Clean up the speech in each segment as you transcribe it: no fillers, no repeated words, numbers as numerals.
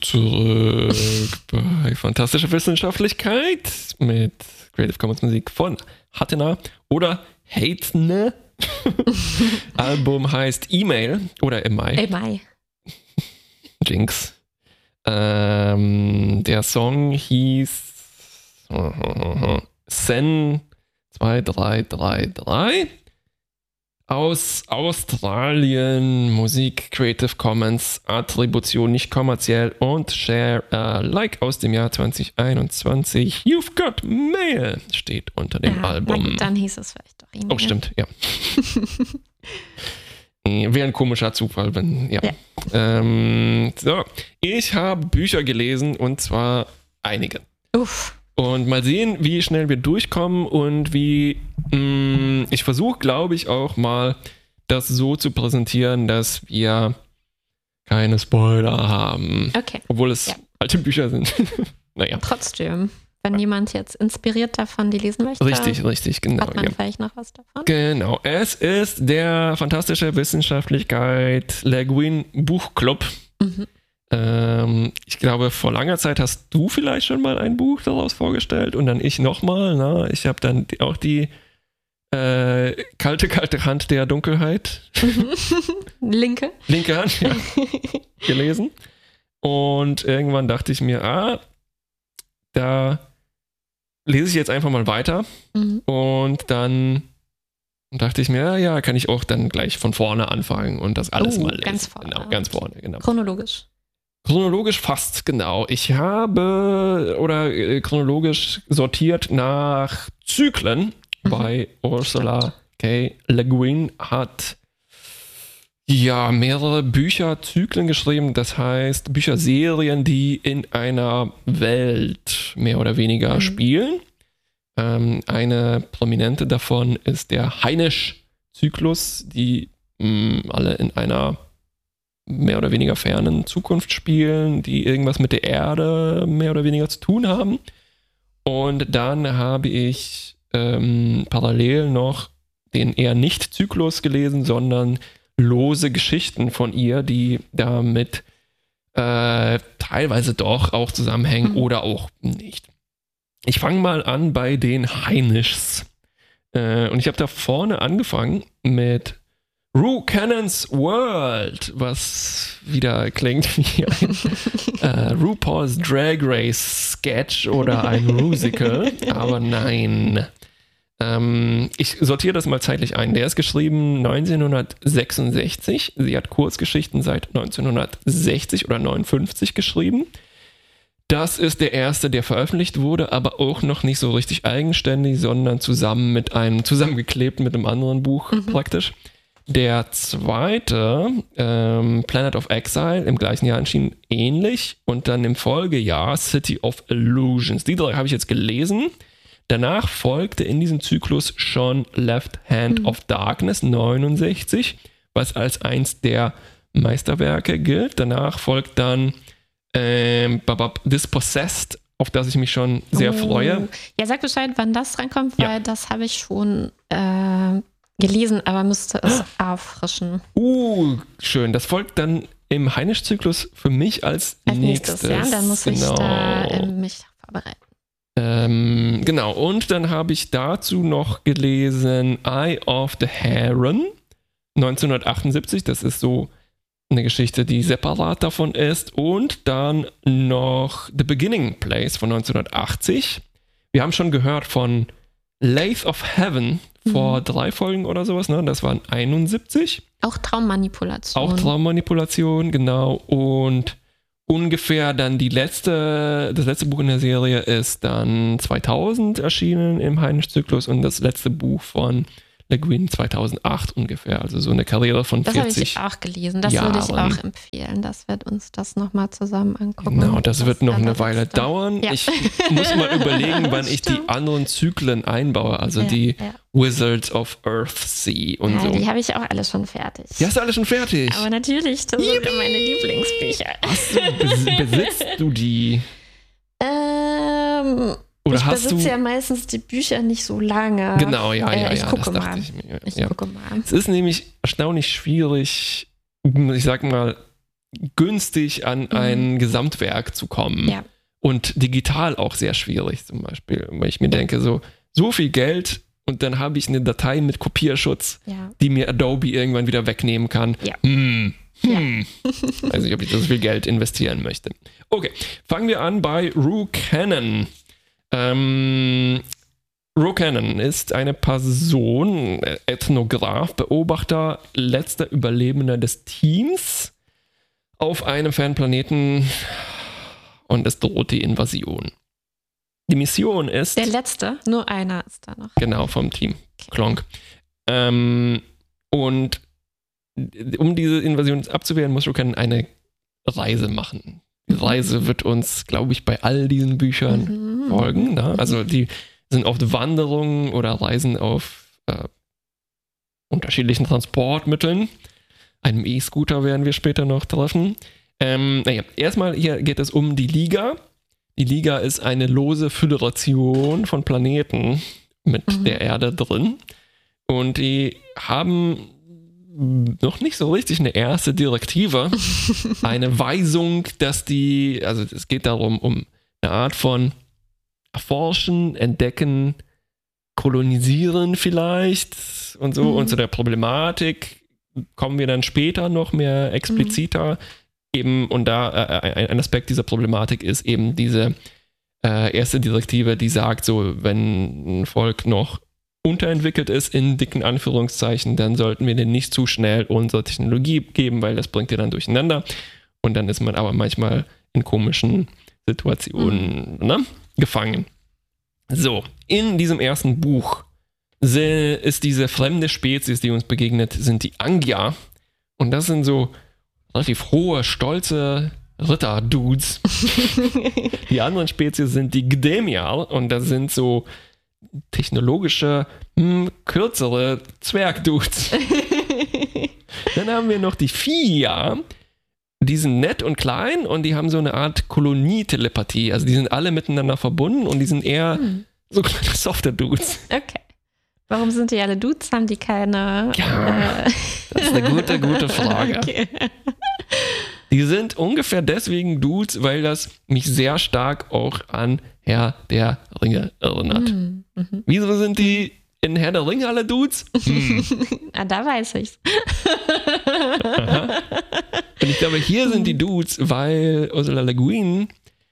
zurück bei Fantastische Wissenschaftlichkeit mit Creative Commons Musik von Hatena oder Hatene. Album heißt E-Mail oder E-Mail. Jinx. Der Song hieß Sen 2333 aus Australien, Musik Creative Commons, Attribution nicht kommerziell und Share Alike aus dem Jahr 2021. You've Got Mail steht unter dem Album. Gut, dann hieß es vielleicht doch E-Mail. Oh, stimmt, ja. Wäre ein komischer Zufall, wenn, ja. So, ich habe Bücher gelesen und zwar einige. Uff. Und mal sehen, wie schnell wir durchkommen und wie ich versuche, glaube ich, auch mal das so zu präsentieren, dass wir keine Spoiler haben. Okay. Obwohl es alte Bücher sind. Naja. Trotzdem, wenn jemand jetzt inspiriert davon die lesen möchte. Richtig, genau. Hat man vielleicht noch was davon? Genau. Es ist der Fantastische Wissenschaftlichkeit Le Guin Buchclub. Mhm. Ich glaube, vor langer Zeit hast du vielleicht schon mal ein Buch daraus vorgestellt und dann ich nochmal. Ich habe dann auch die kalte Hand der Dunkelheit. Linke Hand, ja, gelesen. Und irgendwann dachte ich mir, da lese ich jetzt einfach mal weiter. Mhm. Und dann dachte ich mir, ja, kann ich auch dann gleich von vorne anfangen und das alles mal lesen. Ganz vorne. Genau, ganz vorne, genau. Chronologisch Fast, genau. Ich habe chronologisch sortiert nach Zyklen, bei Ursula K. Le Guin hat mehrere Bücherzyklen geschrieben, das heißt Bücherserien, die in einer Welt mehr oder weniger spielen. Eine prominente davon ist der Hainisch-Zyklus, die alle in einer mehr oder weniger fernen Zukunft spielen, die irgendwas mit der Erde mehr oder weniger zu tun haben. Und dann habe ich parallel noch den eher nicht Zyklus gelesen, sondern lose Geschichten von ihr, die damit teilweise doch auch zusammenhängen oder auch nicht. Ich fange mal an bei den Hainischs. Und ich habe da vorne angefangen mit Rue Cannon's World, was wieder klingt wie ein RuPaul's Drag Race Sketch oder ein Musical, aber nein. Ich sortiere das mal zeitlich ein. Der ist geschrieben 1966. Sie hat Kurzgeschichten seit 1960 oder 59 geschrieben. Das ist der erste, der veröffentlicht wurde, aber auch noch nicht so richtig eigenständig, sondern zusammengeklebt mit einem anderen Buch praktisch. Der zweite, Planet of Exile, im gleichen Jahr erschien ähnlich und dann im Folgejahr City of Illusions. Die drei habe ich jetzt gelesen. Danach folgte in diesem Zyklus schon Left Hand of Darkness 69, was als eins der Meisterwerke gilt. Danach folgt dann Dispossessed, auf das ich mich schon sehr freue. Ja, sag Bescheid, wann das reinkommt, weil das habe ich schon gelesen, aber müsste es auffrischen. Schön. Das folgt dann im Hainisch-Zyklus für mich als nächstes. Ja, dann muss ich da mich vorbereiten. Genau, und dann habe ich dazu noch gelesen Eye of the Heron 1978, das ist so eine Geschichte, die separat davon ist, und dann noch The Beginning Place von 1980. Wir haben schon gehört von Lathe of Heaven vor 3 Folgen oder sowas, ne? Das waren 71. Auch Traummanipulation, genau, und ungefähr dann das letzte Buch in der Serie ist dann 2000 erschienen im Hainisch-Zyklus und das letzte Buch von Le Guin 2008 ungefähr, also so eine Karriere von 40 Jahren. Das habe ich auch gelesen, das würde ich auch empfehlen, dass wir uns das nochmal zusammen angucken. Genau, das wird noch eine Weile dauern. Ja. Ich muss mal überlegen, wann ich die anderen Zyklen einbaue, also die Wizards of Earthsea und so. Die habe ich auch alle schon fertig. Die hast du alle schon fertig? Aber natürlich, das sind ja meine Lieblingsbücher. Besitzt du die? Oder ich besitze ja meistens die Bücher nicht so lange. Genau, ja. Ich gucke mal. Ich gucke mal. Es ist nämlich erstaunlich schwierig, ich sag mal, günstig an ein Gesamtwerk zu kommen. Ja. Und digital auch sehr schwierig zum Beispiel, weil ich mir denke, so viel Geld und dann habe ich eine Datei mit Kopierschutz, die mir Adobe irgendwann wieder wegnehmen kann. Ja. Weiß nicht, ob ich so viel Geld investieren möchte. Okay, fangen wir an bei Rue Cannon. Rue Cannon ist eine Person, Ethnograph, Beobachter, letzter Überlebender des Teams auf einem fernen Planeten und es droht die Invasion. Die Mission ist... Der letzte, nur einer ist da noch. Genau, vom Team. Klonk. Und um diese Invasion abzuwehren, muss Rue Cannon eine Reise machen. Die Reise wird uns, glaube ich, bei all diesen Büchern folgen. Ne? Also die sind oft Wanderungen oder Reisen auf unterschiedlichen Transportmitteln. Einem E-Scooter werden wir später noch treffen. Erstmal hier geht es um die Liga. Die Liga ist eine lose Föderation von Planeten mit der Erde drin. Und die haben noch nicht so richtig eine erste Direktive. Eine Weisung, dass also es geht darum, um eine Art von Erforschen, Entdecken, Kolonisieren vielleicht und so. Und zu der Problematik kommen wir dann später noch mehr expliziter. Eben, und da ein Aspekt dieser Problematik ist eben diese erste Direktive, die sagt, so, wenn ein Volk noch unterentwickelt ist, in dicken Anführungszeichen, dann sollten wir denen nicht zu schnell unsere Technologie geben, weil das bringt ihr dann durcheinander. Und dann ist man aber manchmal in komischen Situationen gefangen. So, in diesem ersten Buch ist diese fremde Spezies, die uns begegnet, sind die Angya. Und das sind so relativ hohe, stolze Ritter-Dudes. Die anderen Spezies sind die Gdemial und das sind so technologische, kürzere Zwergdudes. Dann haben wir noch die Fia. Die sind nett und klein und die haben so eine Art Kolonietelepathie. Also die sind alle miteinander verbunden und die sind eher so kleine softe Dudes. Okay. Warum sind die alle Dudes? Haben die keine... Ja, das ist eine gute Frage. Okay. Die sind ungefähr deswegen Dudes, weil das mich sehr stark auch an Herr der Ringe erinnert. Wieso sind die in Herr der Ringe alle Dudes? Da weiß ich's. Und ich glaube, hier sind die Dudes, weil Ursula Le Guin,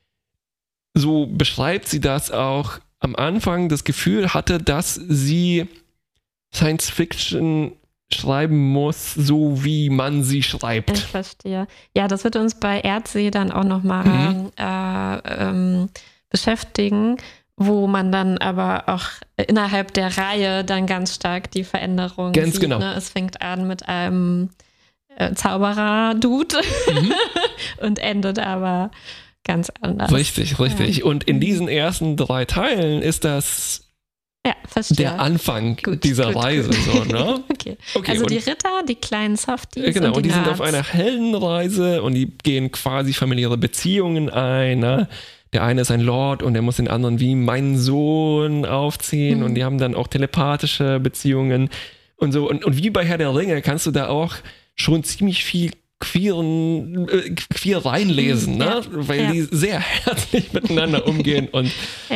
so beschreibt sie das auch, am Anfang das Gefühl hatte, dass sie Science Fiction schreiben muss, so wie man sie schreibt. Ich verstehe. Ja, das wird uns bei Erdsee dann auch nochmal beschäftigen, wo man dann aber auch innerhalb der Reihe dann ganz stark die Veränderung sieht. Genau. Ne? Es fängt an mit einem Zauberer-Dude und endet aber ganz anders. Richtig. Ja. Und in diesen ersten 3 Teilen ist das der Anfang dieser Reise. So, ne? Okay. Also die Ritter, die kleinen Softies genau, und die Nerds. sind auf einer Heldenreise und die gehen quasi familiäre Beziehungen ein. Ne? Der eine ist ein Lord und der muss den anderen wie mein Sohn aufziehen und die haben dann auch telepathische Beziehungen und so. Und wie bei Herr der Ringe kannst du da auch schon ziemlich viel queer reinlesen, ne? Weil die sehr herzlich miteinander umgehen und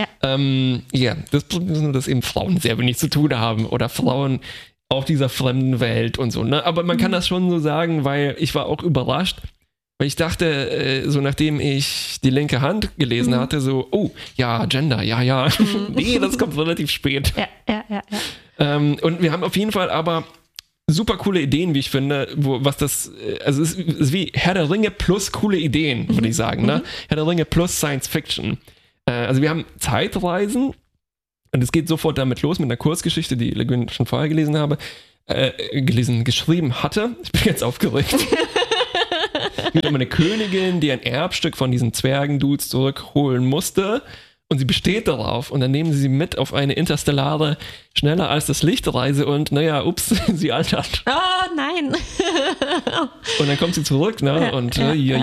das Problem ist nur, dass eben Frauen sehr wenig zu tun haben oder Frauen auf dieser fremden Welt und so, ne? Aber man kann das schon so sagen, weil ich war auch überrascht, weil ich dachte, so nachdem ich die linke Hand gelesen hatte, so, oh, ja, Gender, ja. Nee, das kommt relativ spät. Ja. Und wir haben auf jeden Fall aber super coole Ideen, wie ich finde, es ist wie Herr der Ringe plus coole Ideen, würde ich sagen, ne? Herr der Ringe plus Science Fiction. Also wir haben Zeitreisen und es geht sofort damit los mit einer Kurzgeschichte, die Le Guin schon vorher geschrieben hatte. Ich bin jetzt aufgeregt. Es geht um eine Königin, die ein Erbstück von diesen Zwergendudes zurückholen musste. Und sie besteht darauf und dann nehmen sie mit auf eine interstellare, schneller als das Lichtreise und sie altert. Oh nein. Und dann kommt sie zurück, ne? Und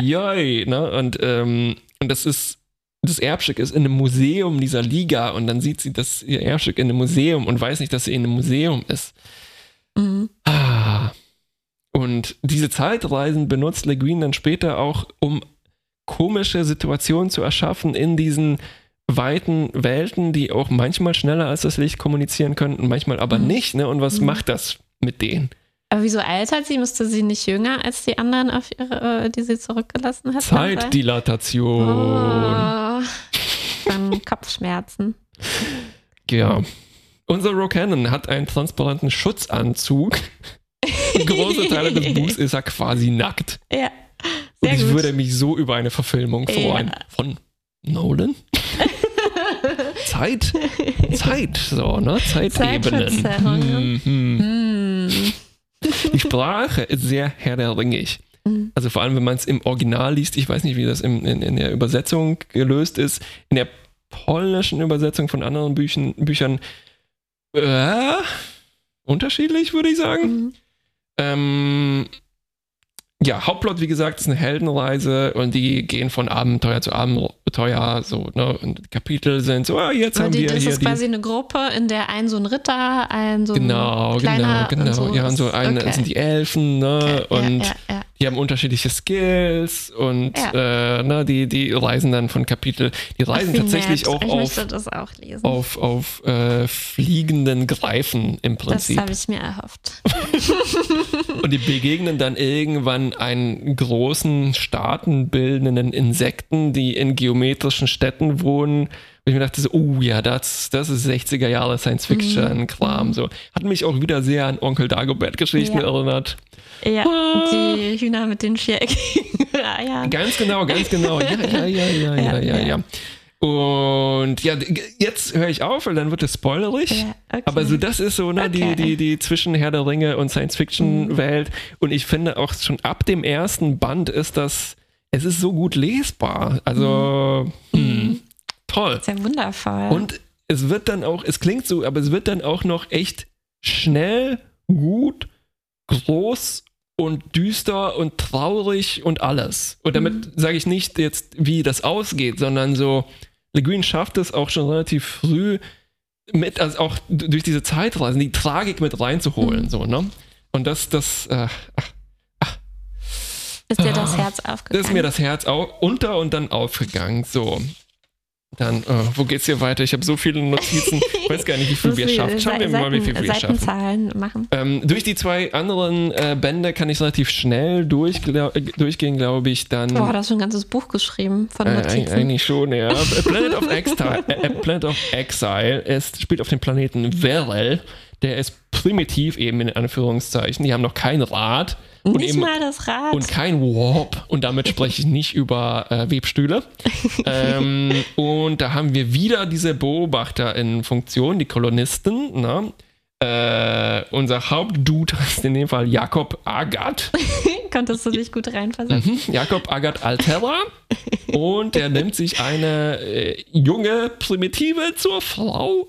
das Erbstück ist in einem Museum dieser Liga und dann sieht sie ihr Erbstück in einem Museum und weiß nicht, dass sie in einem Museum ist. Und diese Zeitreisen benutzt Le Guin dann später auch, um komische Situationen zu erschaffen in diesen weiten Welten, die auch manchmal schneller als das Licht kommunizieren können und manchmal aber nicht. Ne? Und was macht das mit denen? Aber wieso altert sie? Müsste sie nicht jünger als die anderen, die sie zurückgelassen hat? Zeitdilatation. Dann Kopfschmerzen. Ja. Unser Rokanen hat einen transparenten Schutzanzug. Große Teile des Buchs ist er quasi nackt. Ja. Und ich würde mich so über eine Verfilmung freuen. Von Nolan? Zeit, so, ne? Zeitebenen. Die Sprache ist sehr Herr der Ringig. Also vor allem, wenn man es im Original liest, ich weiß nicht, wie das in der Übersetzung gelöst ist, in der polnischen Übersetzung von anderen Büchern unterschiedlich, würde ich sagen. Ja, Hauptplot, wie gesagt, ist eine Heldenreise und die gehen von Abenteuer zu Abenteuer, so, ne, und die Kapitel sind so, jetzt haben wir hier das ist quasi eine Gruppe, in der ein so ein Ritter, ein so ein kleiner genau. Und so ja, und so sind die Elfen, ne, okay. und ja. die haben unterschiedliche Skills und ne, die reisen dann von Kapitel, die reisen tatsächlich auch auf fliegenden Greifen im Prinzip. Das habe ich mir erhofft. Und die begegnen dann irgendwann einen großen, staatenbildenden Insekten, die in geometrischen Städten wohnen. Und ich mir dachte so, das ist 60er Jahre Science-Fiction-Kram. So. Hat mich auch wieder sehr an Onkel Dagobert-Geschichten erinnert. Ja, die Hühner mit den viereckigen Eiern. Ganz genau. Ja. Und ja, jetzt höre ich auf, weil dann wird es spoilerig. Ja, okay. Aber so, das ist so, ne, die zwischen Herr der Ringe und Science-Fiction-Welt. Und ich finde auch schon ab dem ersten Band es ist so gut lesbar. Also, toll. Sehr wundervoll. Und es klingt so, aber es wird dann auch noch echt schnell, gut, groß und düster und traurig und alles. Und damit sage ich nicht jetzt, wie das ausgeht, sondern so, Le Guin schafft es auch schon relativ früh also auch durch diese Zeitreisen, die Tragik mit reinzuholen, so, ne? Und ist dir das Herz aufgegangen? Das ist mir das Herz unter und dann aufgegangen, so. Dann, wo geht's hier weiter? Ich habe so viele Notizen. Ich weiß gar nicht, wie viel wir schaffen. Schauen wir mal, wie viel wir schaffen. Seitenzahlen machen. Durch die 2 anderen Bände kann ich relativ schnell durchgehen, glaube ich. Dann, du hast schon ein ganzes Buch geschrieben von Notizen. Eigentlich schon, ja. Planet of Exile spielt auf dem Planeten Verel. Der ist primitiv eben in Anführungszeichen. Die haben noch kein Rad. Nicht mal das Rad. Und kein Warp. Und damit spreche ich nicht über Webstühle. Und da haben wir wieder diese Beobachter in Funktion, die Kolonisten. Na? Unser Hauptdude ist in dem Fall Jakob Agat. Konntest du dich gut reinversetzen? Jakob Agat Alterra. Und der nimmt sich eine junge Primitive zur Frau.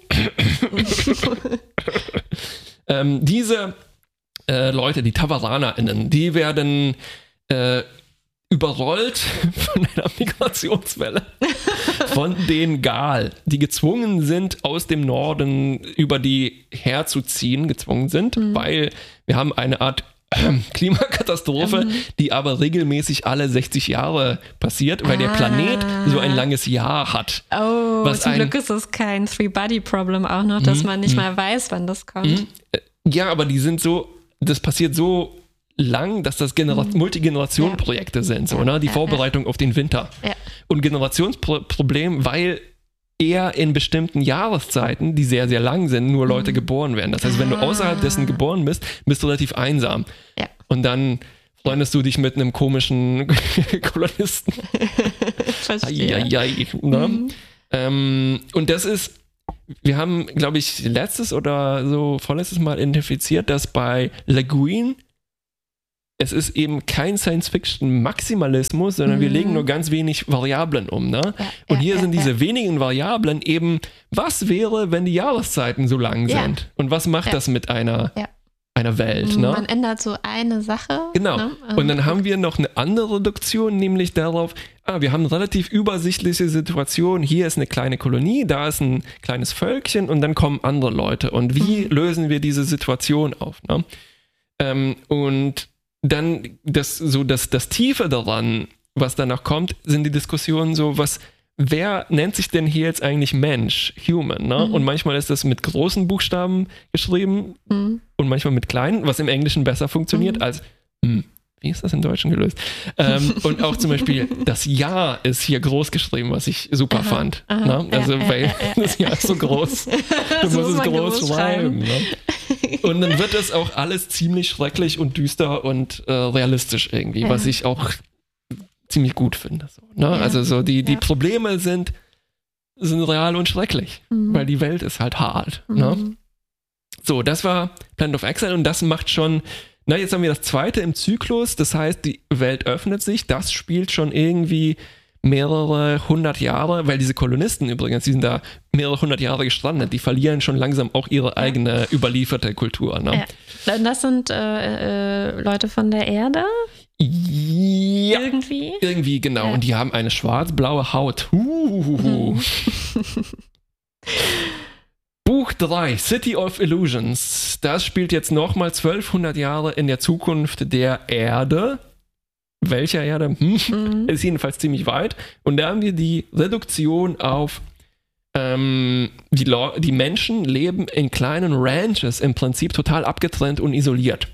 Diese Leute, die TavaranerInnen, die werden überrollt von einer Migrationswelle von den Gal, die gezwungen sind, aus dem Norden über die herzuziehen, weil wir haben eine Art Klimakatastrophe, die aber regelmäßig alle 60 Jahre passiert, weil der Planet so ein langes Jahr hat. Zum Glück ist es kein Three-Body-Problem auch noch, dass man nicht mal weiß, wann das kommt. Ja, aber das passiert so lang, dass das Multigenerationen-Projekte sind, so, ne? Die Vorbereitung auf den Winter. Ja. Und Generationsproblem, weil eher in bestimmten Jahreszeiten, die sehr, sehr lang sind, nur Leute geboren werden. Das heißt, wenn du außerhalb dessen geboren bist, bist du relativ einsam. Ja. Und dann freundest du dich mit einem komischen Kolonisten. Verstehe. Ne? Und das ist, wir haben, glaube ich, letztes oder so vorletztes Mal identifiziert, dass bei Le Guin es ist eben kein Science-Fiction-Maximalismus, sondern wir legen nur ganz wenig Variablen um. Ne? Und hier sind diese wenigen Variablen eben, was wäre, wenn die Jahreszeiten so lang sind? Und was macht das mit einer Welt? Ne? Man ändert so eine Sache. Genau. Ne? Und dann haben wir noch eine andere Reduktion, nämlich darauf, wir haben eine relativ übersichtliche Situation. Hier ist eine kleine Kolonie, da ist ein kleines Völkchen und dann kommen andere Leute. Und wie lösen wir diese Situation auf? Ne? Und dann das Tiefe daran, was danach kommt, sind die Diskussionen so, wer nennt sich denn hier jetzt eigentlich Mensch, Human, ne? Und manchmal ist das mit großen Buchstaben geschrieben und manchmal mit kleinen, was im Englischen besser funktioniert als wie ist das im Deutschen gelöst? Und auch zum Beispiel das Ja ist hier groß geschrieben, was ich super fand. Ne? Also, weil das Ja ist so groß. Du musst es groß schreiben. Ne? Und dann wird das auch alles ziemlich schrecklich und düster und realistisch irgendwie, was ich auch ziemlich gut finde. So, ne? Also so die Probleme sind real und schrecklich, weil die Welt ist halt hart. Ne? So, das war Planet of Exile und das macht schon. Na, jetzt haben wir das zweite im Zyklus, das heißt, die Welt öffnet sich, das spielt schon irgendwie mehrere 100 Jahre, weil diese Kolonisten übrigens, die sind da mehrere 100 Jahre gestrandet, die verlieren schon langsam auch ihre eigene überlieferte Kultur. Ne? Ja. Das sind Leute von der Erde? Ja, irgendwie, genau. Ja. Und die haben eine schwarz-blaue Haut. Buch 3, City of Illusions. Das spielt jetzt nochmal 1200 Jahre in der Zukunft der Erde. Welcher Erde? Ist jedenfalls ziemlich weit. Und da haben wir die Reduktion auf die Menschen leben in kleinen Ranches, im Prinzip total abgetrennt und isoliert.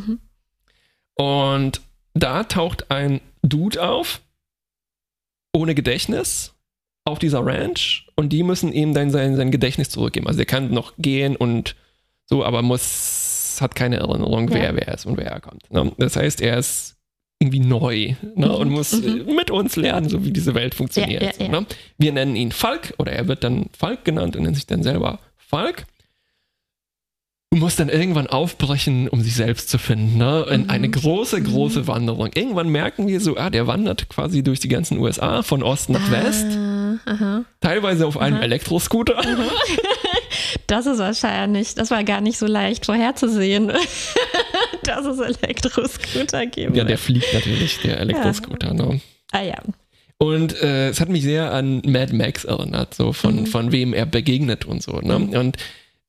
Und da taucht ein Dude auf, ohne Gedächtnis, auf dieser Ranch, und die müssen ihm dann sein Gedächtnis zurückgeben. Also er kann noch gehen und so, aber hat keine Erinnerung, wer ist und wer er kommt. Ne? Das heißt, er ist irgendwie neu, ne? Und muss mit uns lernen, so wie diese Welt funktioniert. So, ne? Wir nennen ihn Falk, oder er wird dann Falk genannt und nennt sich dann selber Falk. Und muss dann irgendwann aufbrechen, um sich selbst zu finden. Ne? In eine große Wanderung. Irgendwann merken wir so, der wandert quasi durch die ganzen USA, von Ost nach West. Teilweise auf einem Elektroscooter. Das war gar nicht so leicht vorherzusehen, dass es Elektroscooter gibt. Ja, der fliegt natürlich, der Elektroscooter. Ne? Ja. Und es hat mich sehr an Mad Max erinnert, so von wem er begegnet und so. Ne? Und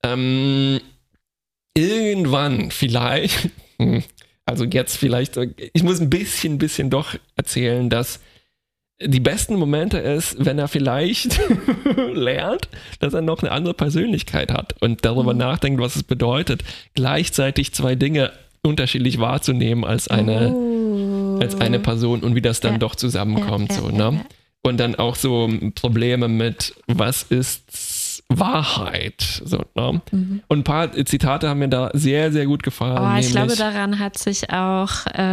irgendwann vielleicht, also jetzt vielleicht, ich muss ein bisschen doch erzählen, dass die besten Momente ist, wenn er vielleicht lernt, dass er noch eine andere Persönlichkeit hat und darüber nachdenkt, was es bedeutet, gleichzeitig zwei Dinge unterschiedlich wahrzunehmen als eine Person und wie das dann doch zusammenkommt. So, ne? Und dann auch so Probleme mit, was ist Wahrheit? So, ne? Und ein paar Zitate haben mir da sehr, sehr gut gefallen. Ich glaube, daran hat sich auch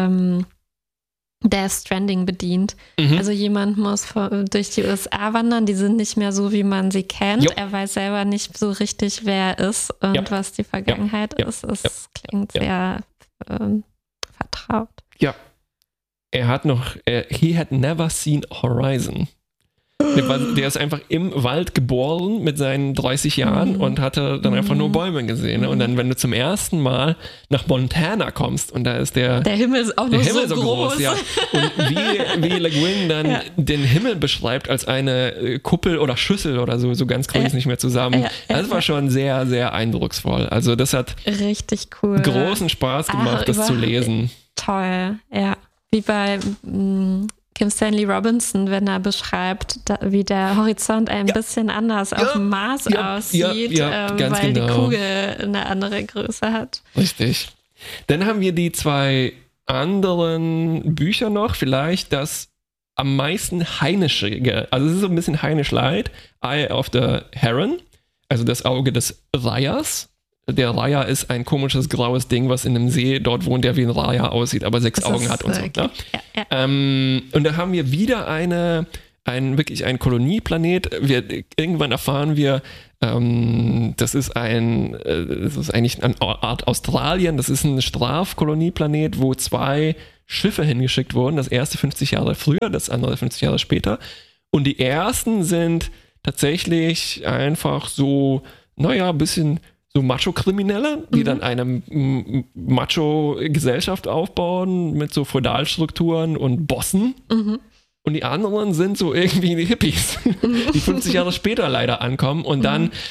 Death Stranding bedient. Also jemand muss durch die USA wandern, die sind nicht mehr so, wie man sie kennt. Er weiß selber nicht so richtig, wer er ist und was die Vergangenheit ist. Es klingt sehr vertraut. Ja. Er hat noch, he had never seen Horizon. Der ist einfach im Wald geboren mit seinen 30 Jahren und hatte dann einfach nur Bäume gesehen. Ne? Und dann, wenn du zum ersten Mal nach Montana kommst und da ist der Himmel ist auch noch so groß. Ja. Und wie Le Guin dann den Himmel beschreibt als eine Kuppel oder Schüssel oder so ganz kriege ich es nicht mehr zusammen. Das war schon sehr, sehr eindrucksvoll. Also das hat richtig cool. Großen Spaß gemacht, das zu lesen. Toll, ja. Wie bei Kim Stanley Robinson, wenn er beschreibt, wie der Horizont ein bisschen anders auf dem Mars aussieht, weil die Kugel eine andere Größe hat. Richtig. Dann haben wir die zwei anderen Bücher noch, vielleicht das am meisten Heinische, also es ist so ein bisschen Heinisch-Light, Eye of the Heron, also das Auge des Reihers. Der Reiher ist ein komisches graues Ding, was in einem See dort wohnt, der wie ein Reiher aussieht, aber 6 Augen hat und so. Ne? Und da haben wir wieder wirklich ein Kolonieplanet. Irgendwann erfahren wir, das ist eigentlich eine Art Australien, das ist ein Strafkolonieplanet, wo 2 Schiffe hingeschickt wurden. Das erste 50 Jahre früher, das andere 50 Jahre später. Und die ersten sind tatsächlich einfach so, ein bisschen so Macho-Kriminelle, die dann eine Macho-Gesellschaft aufbauen mit so Feudalstrukturen und Bossen. Und die anderen sind so irgendwie die Hippies, die 50 Jahre später leider ankommen und dann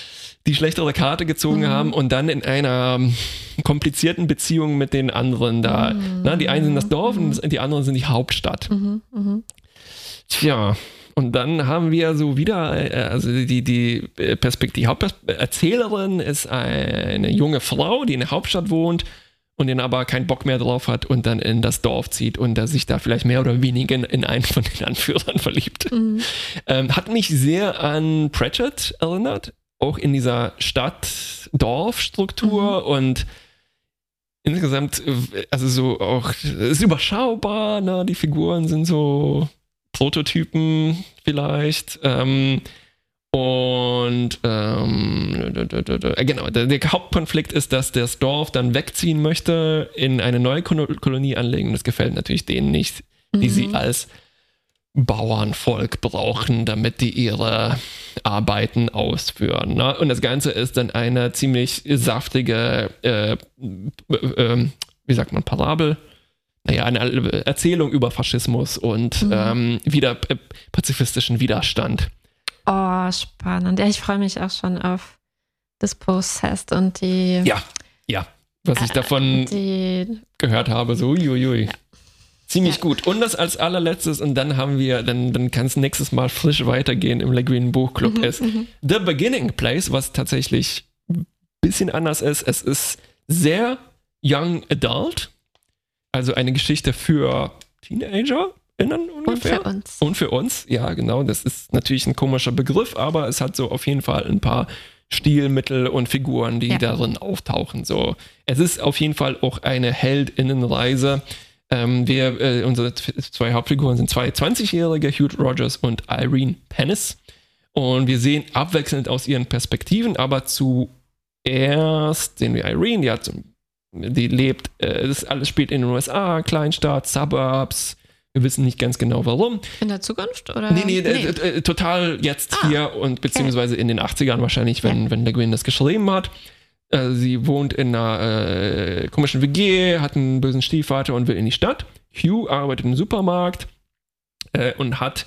die schlechtere Karte gezogen haben und dann in einer komplizierten Beziehung mit den anderen da. Na, die einen sind das Dorf und die anderen sind die Hauptstadt. Tja, und dann haben wir so wieder, also die Haupterzählerin ist eine junge Frau, die in der Hauptstadt wohnt und den aber keinen Bock mehr drauf hat und dann in das Dorf zieht und da sich da vielleicht mehr oder weniger in einen von den Anführern verliebt. Hat mich sehr an Pratchett erinnert, auch in dieser Stadt-Dorf-Struktur und insgesamt, also so auch, es ist überschaubar, ne? Die Figuren sind so Prototypen vielleicht. Genau, der Hauptkonflikt ist, dass das Dorf dann wegziehen möchte, in eine neue Kolonie anlegen. Das gefällt natürlich denen nicht, die sie als Bauernvolk brauchen, damit die ihre Arbeiten ausführen. Ne? Und das Ganze ist dann eine ziemlich saftige, wie sagt man, Parabel? Naja, eine Erzählung über Faschismus und pazifistischen Widerstand. Oh, spannend. Ja, ich freue mich auch schon auf das Post-Test und die... Ja, was ich davon gehört habe, so uiuiui. Ja. Ziemlich gut. Und das als allerletztes, und dann haben wir, dann kann es nächstes Mal frisch weitergehen im Le Guin Buchclub, ist The Beginning Place, was tatsächlich ein bisschen anders ist. Es ist sehr Young Adult, also eine Geschichte für TeenagerInnen ungefähr. Und für uns, ja genau. Das ist natürlich ein komischer Begriff, aber es hat so auf jeden Fall ein paar Stilmittel und Figuren, die darin auftauchen. So. Es ist auf jeden Fall auch eine Heldinnenreise. Unsere zwei Hauptfiguren sind zwei 20-Jährige, Hugh Rogers und Irene Pennis. Und wir sehen abwechselnd aus ihren Perspektiven, aber zuerst sehen wir Irene, die lebt, das alles spielt in den USA, Kleinstadt, Suburbs. Wir wissen nicht ganz genau warum. In der Zukunft? Oder? Nee. Total jetzt hier und beziehungsweise in den 80ern wahrscheinlich, wenn Le Guin das geschrieben hat. Sie wohnt in einer komischen WG, hat einen bösen Stiefvater und will in die Stadt. Hugh arbeitet im Supermarkt und hat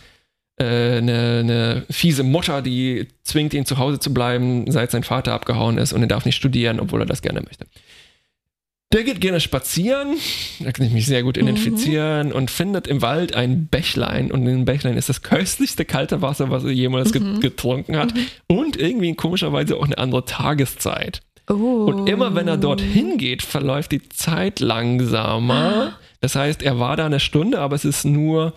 eine fiese Mutter, die zwingt ihn zu Hause zu bleiben, seit sein Vater abgehauen ist und er darf nicht studieren, obwohl er das gerne möchte. Der geht gerne spazieren, da kann ich mich sehr gut identifizieren und findet im Wald ein Bächlein und in dem Bächlein ist das köstlichste kalte Wasser, was er jemals getrunken hat und irgendwie komischerweise auch eine andere Tageszeit. Und immer wenn er dorthin geht, verläuft die Zeit langsamer. Das heißt, er war da eine Stunde, aber es ist nur,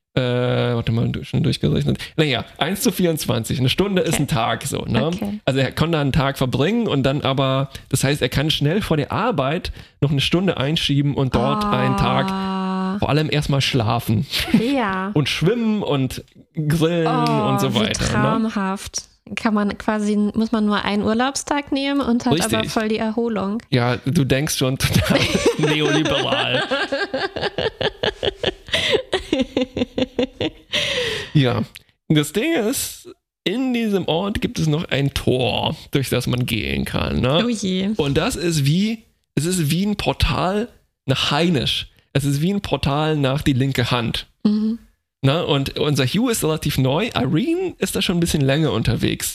schon durchgerechnet. 1:24. Eine Stunde ist ein Tag so. Ne? Okay. Also er kann da einen Tag verbringen und dann aber, das heißt, er kann schnell vor der Arbeit noch eine Stunde einschieben und dort einen Tag vor allem erstmal schlafen. Ja. Und schwimmen und grillen und so weiter. Wie traumhaft. Ne? Muss man nur einen Urlaubstag nehmen und hat aber voll die Erholung. Ja, du denkst schon total neoliberal. Ja, das Ding ist, in diesem Ort gibt es noch ein Tor, durch das man gehen kann. Ne? Oh je. Und das ist wie ein Portal nach Hainisch. Es ist wie ein Portal nach die linke Hand. Na, und unser Hugh ist relativ neu. Irene ist da schon ein bisschen länger unterwegs.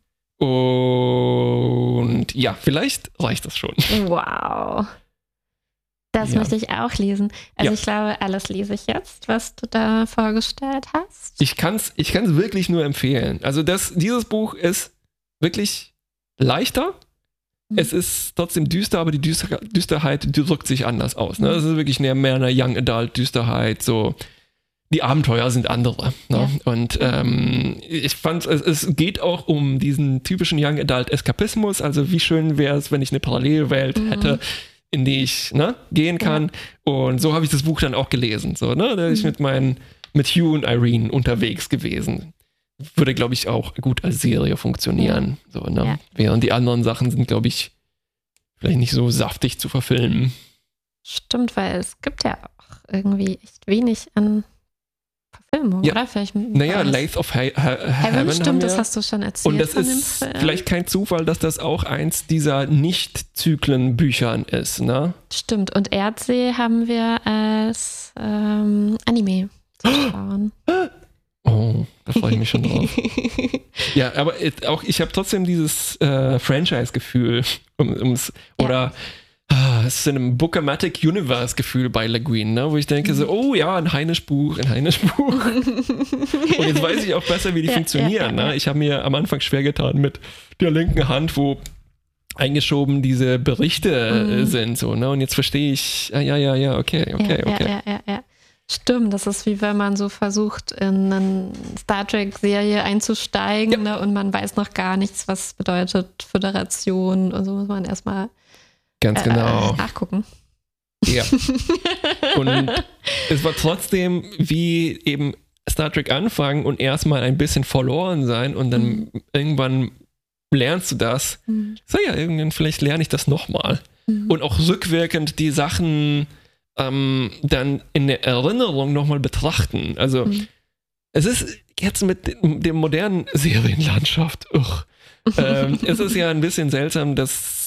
Und ja, vielleicht reicht das schon. Wow. Das möchte ich auch lesen. Also ich glaube, alles lese ich jetzt, was du da vorgestellt hast. Ich kann's wirklich nur empfehlen. Also dieses Buch ist wirklich leichter. Es ist trotzdem düster, aber die Düsterheit drückt sich anders aus. Ne? Es ist wirklich mehr eine Young Adult Düsterheit, so. Die Abenteuer sind andere. Ne? Ja. Und ich fand, es geht auch um diesen typischen Young Adult Eskapismus. Also wie schön wäre es, wenn ich eine Parallelwelt hätte, in die ich gehen kann. Ja. Und so habe ich das Buch dann auch gelesen. So, ne? Da bin ich mit Hugh und Irene unterwegs gewesen. Würde, glaube ich, auch gut als Serie funktionieren. Ja. So, ne? Ja. Während die anderen Sachen sind, glaube ich, vielleicht nicht so saftig zu verfilmen. Stimmt, weil es gibt ja auch irgendwie echt wenig an Verfilmung, oder? Lathe of Heaven. Stimmt, das hast du schon erzählt. Und das ist vielleicht kein Zufall, dass das auch eins dieser Nicht-Zyklen-Büchern ist, ne? Stimmt, und Erdsee haben wir als Anime zu schauen. Oh, da freue freue ich mich schon drauf. Ja, aber auch ich habe trotzdem dieses Franchise-Gefühl oder Cinematic Universe-Gefühl bei Le Guin, ne? Wo ich denke so, oh ja, ein Heinisch-Buch. Und jetzt weiß ich auch besser, wie die funktionieren. Ne? Ich habe mir am Anfang schwer getan mit der linken Hand, wo eingeschoben diese Berichte sind. So, ne? Und jetzt verstehe ich, okay. Ja. Stimmt, das ist wie wenn man so versucht, in eine Star Trek-Serie einzusteigen, ne? Und man weiß noch gar nichts, was bedeutet Föderation. Und so muss man erstmal ganz genau nachgucken. Ja. Und es war trotzdem wie eben Star Trek anfangen und erstmal ein bisschen verloren sein und dann irgendwann lernst du das. So ja, irgendwann vielleicht lerne ich das nochmal. Und auch rückwirkend die Sachen dann in der Erinnerung nochmal betrachten. Also es ist jetzt mit der modernen Serienlandschaft, es ist ja ein bisschen seltsam, dass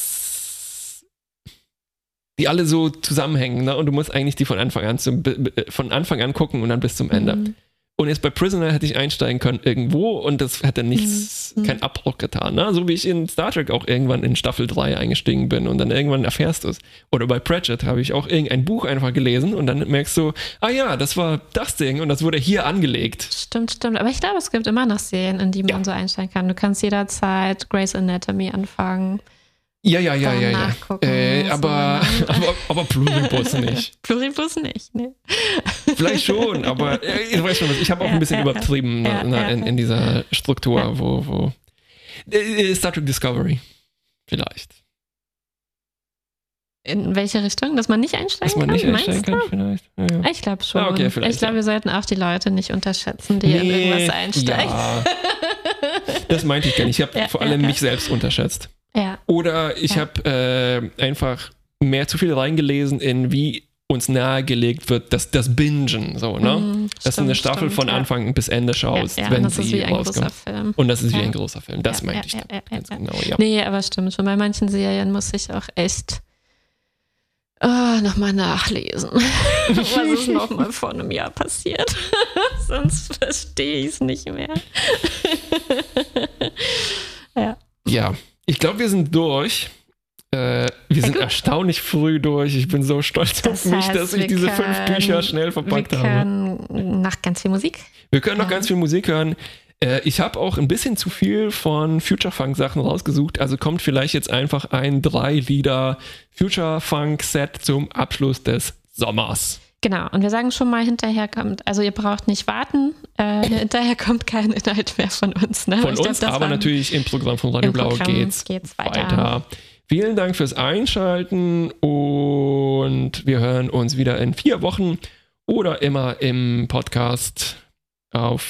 die alle so zusammenhängen, ne? Und du musst eigentlich die von Anfang an gucken und dann bis zum Ende. Und jetzt bei Prisoner hätte ich einsteigen können irgendwo und das hätte keinen Abbruch getan. Ne? So wie ich in Star Trek auch irgendwann in Staffel 3 eingestiegen bin und dann irgendwann erfährst du es. Oder bei Pratchett habe ich auch irgendein Buch einfach gelesen und dann merkst du, das war das Ding und das wurde hier angelegt. Stimmt. Aber ich glaube, es gibt immer noch Serien, in die man so einsteigen kann. Du kannst jederzeit Grey's Anatomy anfangen. Ja. Aber Pluribus nicht. Pluribus nicht, ne? Vielleicht schon, aber ich weiß schon was. Ich habe auch ein bisschen übertrieben in dieser Struktur, wo Star Trek Discovery vielleicht. In welche Richtung? Dass man nicht einsteigen kann? Vielleicht. Ja. Ich glaube schon. Okay, ich glaube, wir sollten auch die Leute nicht unterschätzen, die in irgendwas einsteigen. Ja. Das meinte ich gar nicht. Ich habe vor allem mich selbst unterschätzt. Ja. Oder ich habe einfach zu viel reingelesen in wie uns nahegelegt wird, dass das Bingen, so, ne? Dass du eine Staffel von Anfang bis Ende schaust, wenn das sie ist wie ein rauskommt. großer Film. Und das ist wie ein großer Film. Das meinte ich dann. Ganz genau, ja. Nee, aber stimmt schon. Bei manchen Serien muss ich auch echt nochmal nachlesen. Was ist nochmal vor einem Jahr passiert? Sonst verstehe ich es nicht mehr. Ja. Ich glaube, wir sind durch. Wir sind erstaunlich früh durch. Ich bin so stolz auf mich, dass ich diese 5 Bücher schnell verpackt habe. Wir können noch ganz viel Musik. Wir können noch ganz viel Musik hören. Ich habe auch ein bisschen zu viel von Future Funk Sachen rausgesucht. Also kommt vielleicht jetzt einfach ein 3-Lieder Future Funk Set zum Abschluss des Sommers. Genau, und wir sagen schon mal, hinterher kommt, also ihr braucht nicht warten, hinterher kommt kein Inhalt mehr von uns. Ne? Von uns, aber natürlich im Programm von Radio Blau geht's weiter. Vielen Dank fürs Einschalten und wir hören uns wieder in 4 Wochen oder immer im Podcast auf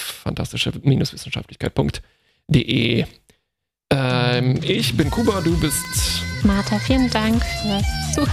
fantastische-wissenschaftlichkeit.de. Ich bin Kuba, du bist Martha, vielen Dank fürs Zuhören.